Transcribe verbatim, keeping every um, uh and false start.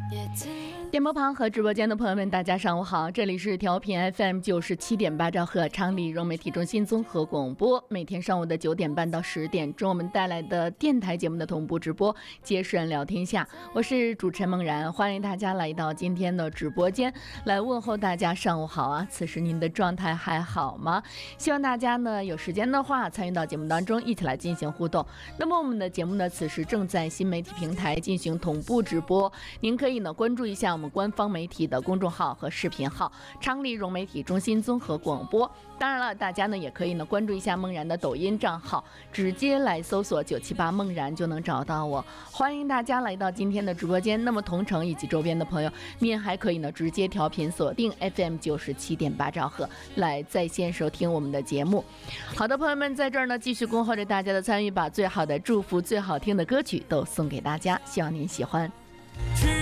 电波旁和直播间的朋友们，大家上午好，这里是调频 F M 九十七点八兆赫昌黎融媒体中心综合广播，每天上午的九点半到十点钟，我们带来的电台节目的同步直播，接顺聊天下，我是主持人梦然，欢迎大家来到今天的直播间，来问候大家上午好啊！此时您的状态还好吗？希望大家呢有时间的话参与到节目当中，一起来进行互动。那么我们的节目呢，此时正在新媒体平台进行同步直播，您可以呢关注一下我们官方媒体的公众号和视频号昌黎融媒体中心综合广播。当然了，大家呢也可以呢关注一下梦然的抖音账号，直接来搜索九七八梦然就能找到我。欢迎大家来到今天的直播间。那么同城以及周边的朋友，您还可以呢直接调频锁定 F M 九十七点八兆赫来在线收听我们的节目。好的，朋友们，在这儿呢继续恭候着大家的参与，把最好的祝福、最好听的歌曲都送给大家，希望您喜欢。